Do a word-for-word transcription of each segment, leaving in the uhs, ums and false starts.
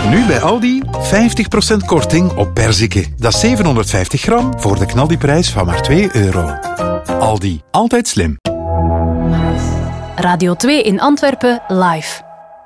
Nu bij Aldi vijftig procent korting op perziken. Dat is zevenhonderdvijftig gram voor de knaldiprijs van maar twee euro. Aldi, altijd slim. Radio twee in Antwerpen live.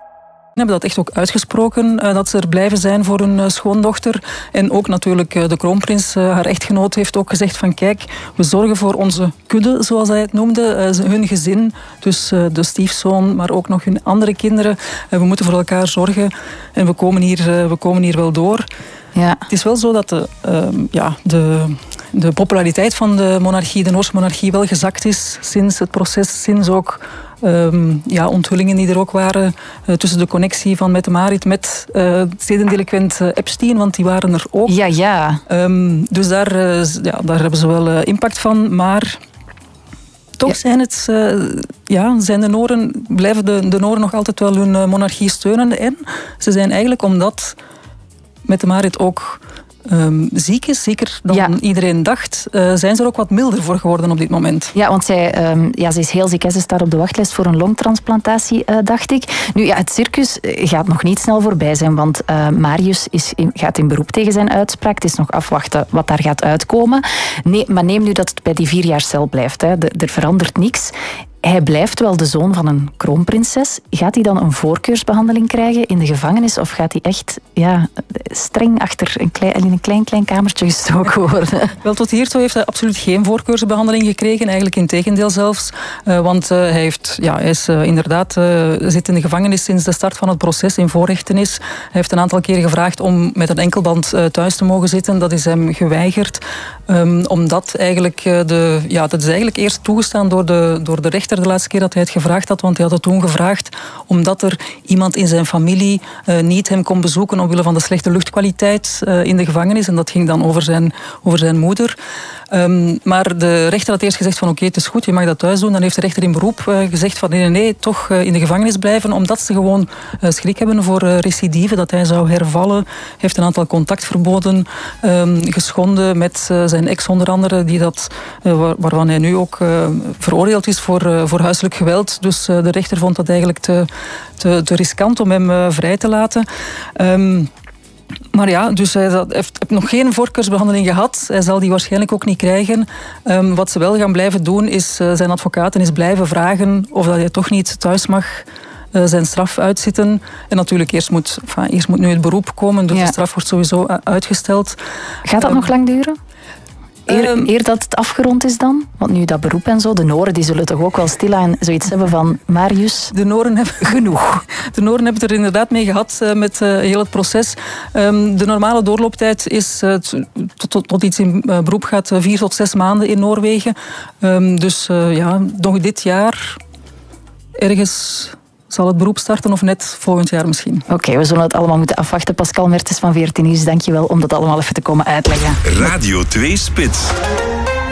We hebben dat echt ook uitgesproken, uh, dat ze er blijven zijn voor hun uh, schoondochter. En ook natuurlijk uh, de kroonprins, uh, haar echtgenoot, heeft ook gezegd van kijk, we zorgen voor onze kudde, zoals hij het noemde. Uh, hun gezin, dus uh, de stiefzoon, maar ook nog hun andere kinderen. Uh, we moeten voor elkaar zorgen en we komen hier, uh, we komen hier wel door. Ja. Het is wel zo dat de, uh, ja, de, de populariteit van de monarchie, de Noorse monarchie, wel gezakt is sinds het proces, sinds ook um, ja, onthullingen die er ook waren uh, tussen de connectie van Mette-Marit met uh, zedendelinquent uh, Epstein, want die waren er ook. Ja, ja. Um, dus daar, uh, ja, daar hebben ze wel uh, impact van, maar toch ja. zijn, het, uh, ja, zijn de Noren, blijven de, de Noren nog altijd wel hun uh, monarchie steunen. En ze zijn eigenlijk, omdat Mette-Marit ook um, ziek is, zeker dan ja. iedereen dacht, uh, zijn ze er ook wat milder voor geworden op dit moment. Ja, want zij, um, ja, ze is heel ziek. Ze staat op de wachtlijst voor een longtransplantatie, uh, dacht ik. Nu, ja, het circus gaat nog niet snel voorbij zijn, want uh, Marius is in, gaat in beroep tegen zijn uitspraak. Het is nog afwachten wat daar gaat uitkomen. Nee, maar neem nu dat het bij die vier jaar cel blijft. Hè. De, er verandert niks. Hij blijft wel de zoon van een kroonprinses. Gaat hij dan een voorkeursbehandeling krijgen in de gevangenis? Of gaat hij echt ja, streng achter een klein, in een klein, klein kamertje gestoken worden? Wel, tot hiertoe heeft hij absoluut geen voorkeursbehandeling gekregen. Eigenlijk in tegendeel zelfs. Uh, want uh, hij, heeft, ja, hij is uh, inderdaad, uh, zit in de gevangenis sinds de start van het proces in voorrechtenis. Hij heeft een aantal keren gevraagd om met een enkelband uh, thuis te mogen zitten. Dat is hem geweigerd. Um, omdat eigenlijk, uh, de, ja, dat is eigenlijk eerst toegestaan door de, door de rechter de laatste keer dat hij het gevraagd had, want hij had het toen gevraagd omdat er iemand in zijn familie uh, niet hem kon bezoeken omwille van de slechte luchtkwaliteit uh, in de gevangenis. En dat ging dan over zijn, over zijn moeder. Um, maar de rechter had eerst gezegd van oké, okay, het is goed, je mag dat thuis doen. Dan heeft de rechter in beroep uh, gezegd van nee, nee, nee, toch uh, in de gevangenis blijven, omdat ze gewoon uh, schrik hebben voor uh, recidive, dat hij zou hervallen. Hij heeft een aantal contactverboden um, geschonden met uh, zijn ex onder andere, die dat, uh, waar, waarvan hij nu ook uh, veroordeeld is voor, uh, voor huiselijk geweld. Dus uh, de rechter vond dat eigenlijk te, te, te riskant om hem uh, vrij te laten. Um, Maar ja, dus hij heeft, heeft nog geen voorkeursbehandeling gehad. Hij zal die waarschijnlijk ook niet krijgen. Um, wat ze wel gaan blijven doen, is uh, zijn advocaten is blijven vragen of dat hij toch niet thuis mag uh, zijn straf uitzitten. En natuurlijk, eerst moet, enfin, eerst moet nu het beroep komen, dus ja. de straf wordt sowieso uitgesteld. Gaat dat um, nog lang duren? Eer, eer dat het afgerond is dan? Want nu dat beroep en zo, de Noren die zullen toch ook wel stilaan zoiets hebben van Marius, de Noren hebben genoeg. De Noren hebben het er inderdaad mee gehad uh, met uh, heel het proces. Um, de normale doorlooptijd is uh, tot, tot, tot iets in uh, beroep gaat uh, vier tot zes maanden in Noorwegen. Um, dus uh, ja, nog dit jaar ergens zal het beroep starten of net volgend jaar misschien. Oké, okay, we zullen het allemaal moeten afwachten. Pascal Mertens van veertien Nieuws, dank je wel om dat allemaal even te komen uitleggen. Radio twee Spits.